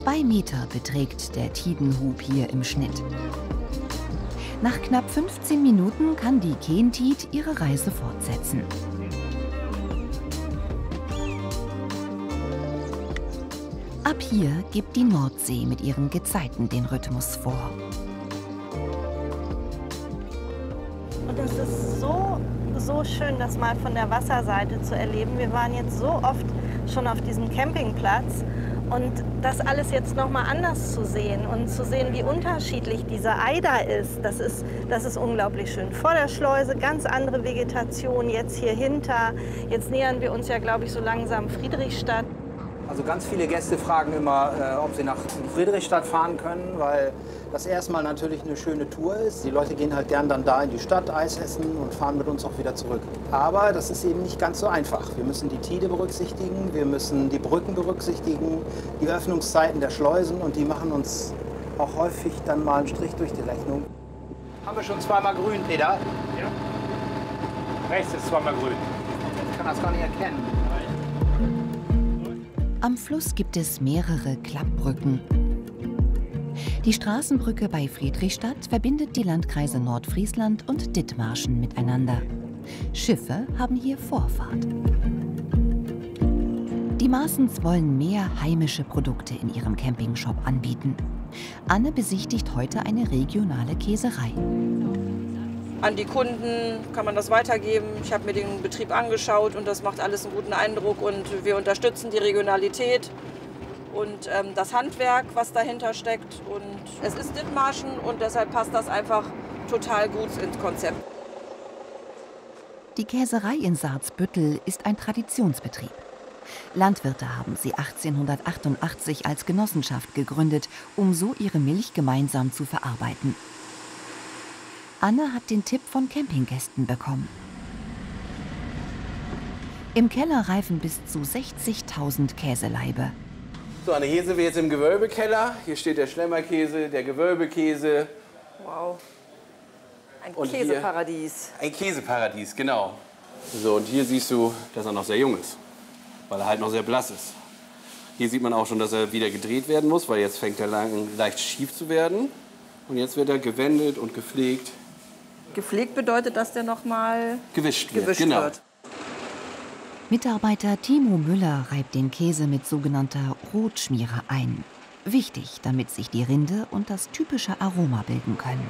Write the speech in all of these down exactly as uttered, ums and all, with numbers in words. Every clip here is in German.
Zwei Meter beträgt der Tidenhub hier im Schnitt. Nach knapp fünfzehn Minuten kann die Keentied ihre Reise fortsetzen. Ab hier gibt die Nordsee mit ihren Gezeiten den Rhythmus vor. Und es ist so, so schön, das mal von der Wasserseite zu erleben. Wir waren jetzt so oft schon auf diesem Campingplatz und das alles jetzt noch mal anders zu sehen und zu sehen, wie unterschiedlich diese Eider ist, das ist, das ist unglaublich schön. Vor der Schleuse ganz andere Vegetation, jetzt hier hinter. Jetzt nähern wir uns ja, glaube ich, so langsam Friedrichstadt. Also ganz viele Gäste fragen immer, äh, ob sie nach Friedrichstadt fahren können, weil das erstmal natürlich eine schöne Tour ist. Die Leute gehen halt gern dann da in die Stadt, Eis essen und fahren mit uns auch wieder zurück. Aber das ist eben nicht ganz so einfach. Wir müssen die Tide berücksichtigen, wir müssen die Brücken berücksichtigen, die Öffnungszeiten der Schleusen und die machen uns auch häufig dann mal einen Strich durch die Rechnung. Haben wir schon zweimal grün, Peter? Ja. Rechts ist zweimal grün. Ich kann das gar nicht erkennen. Am Fluss gibt es mehrere Klappbrücken. Die Straßenbrücke bei Friedrichstadt verbindet die Landkreise Nordfriesland und Dithmarschen miteinander. Schiffe haben hier Vorfahrt. Die Maaßens wollen mehr heimische Produkte in ihrem Campingshop anbieten. Anne besichtigt heute eine regionale Käserei. An die Kunden kann man das weitergeben. Ich habe mir den Betrieb angeschaut und das macht alles einen guten Eindruck. Und wir unterstützen die Regionalität und ähm, das Handwerk, was dahinter steckt. Und es ist Dithmarschen und deshalb passt das einfach total gut ins Konzept. Die Käserei in Saarzbüttel ist ein Traditionsbetrieb. Landwirte haben sie achtzehnhundertachtundachtzig als Genossenschaft gegründet, um so ihre Milch gemeinsam zu verarbeiten. Anne hat den Tipp von Campinggästen bekommen. Im Keller reifen bis zu sechzigtausend Käselaibe. So, Anne, hier sind wir jetzt im Gewölbekeller. Hier steht der Schlemmerkäse, der Gewölbekäse. Wow, ein Und Käseparadies. Hier, ein Käseparadies, genau. So, und hier siehst du, dass er noch sehr jung ist, weil er halt noch sehr blass ist. Hier sieht man auch schon, dass er wieder gedreht werden muss, weil jetzt fängt er lang, leicht schief zu werden. Und jetzt wird er gewendet und gepflegt. Gepflegt bedeutet, dass der noch mal gewischt wird. Gewischt Genau. wird. Mitarbeiter Timo Müller reibt den Käse mit sogenannter Rotschmiere ein. Wichtig, damit sich die Rinde und das typische Aroma bilden können.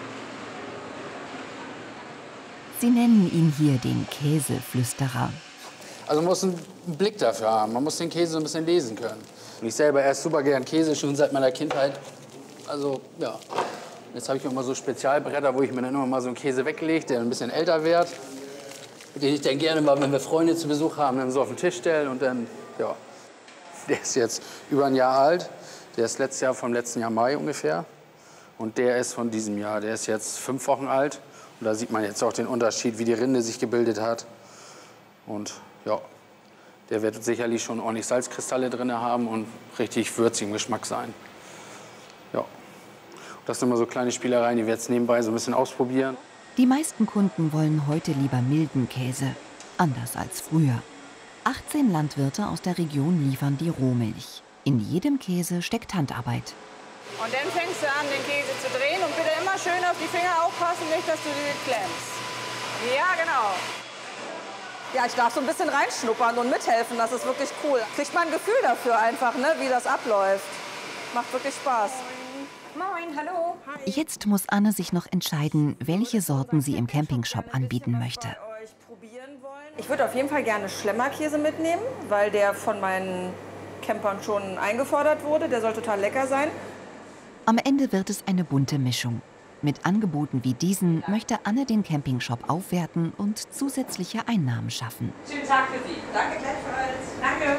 Sie nennen ihn hier den Käseflüsterer. Also man muss einen Blick dafür haben, man muss den Käse so ein bisschen lesen können. Und ich selber esse super gern Käse, schon seit meiner Kindheit. Also ja, jetzt habe ich immer so Spezialbretter, wo ich mir dann immer mal so einen Käse weglege, der ein bisschen älter wird. Den ich dann gerne mal, wenn wir Freunde zu Besuch haben, dann so auf den Tisch stellen und dann, ja. Der ist jetzt über ein Jahr alt, der ist letztes Jahr vom letzten Jahr Mai ungefähr. Und der ist von diesem Jahr, der ist jetzt fünf Wochen alt. Und da sieht man jetzt auch den Unterschied, wie die Rinde sich gebildet hat. Und ja, der wird sicherlich schon ordentlich Salzkristalle drin haben und richtig würzig im Geschmack sein. Ja, das sind immer so kleine Spielereien, die wir jetzt nebenbei so ein bisschen ausprobieren. Die meisten Kunden wollen heute lieber milden Käse, anders als früher. achtzehn Landwirte aus der Region liefern die Rohmilch. In jedem Käse steckt Handarbeit. Und dann fängst du an, den Käse zu drehen und bitte immer schön auf die Finger aufpassen, nicht, dass du die klemmst. Ja, genau. Ja, ich darf so ein bisschen reinschnuppern und mithelfen, das ist wirklich cool. Kriegt man ein Gefühl dafür einfach, ne, wie das abläuft. Macht wirklich Spaß. Moin, hallo. Jetzt muss Anne sich noch entscheiden, welche Sorten sie im Campingshop anbieten möchte. Ich würde auf jeden Fall gerne Schlemmerkäse mitnehmen, weil der von meinen Campern schon eingefordert wurde. Der soll total lecker sein. Am Ende wird es eine bunte Mischung. Mit Angeboten wie diesen möchte Anne den Campingshop aufwerten und zusätzliche Einnahmen schaffen. Schönen Tag für Sie. Danke gleichfalls. Danke.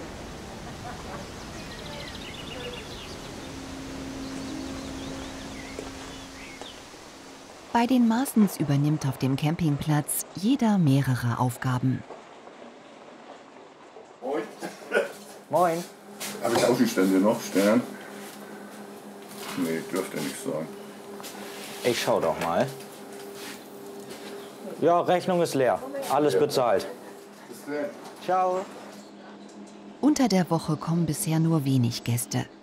Bei den Maaßens übernimmt auf dem Campingplatz jeder mehrere Aufgaben. Moin. Moin. Habe ich Außenstände noch, Stern? Nee, dürfte nicht sein. Ich schau doch mal. Ja, Rechnung ist leer. Alles bezahlt. Bis dann. Ciao. Unter der Woche kommen bisher nur wenig Gäste.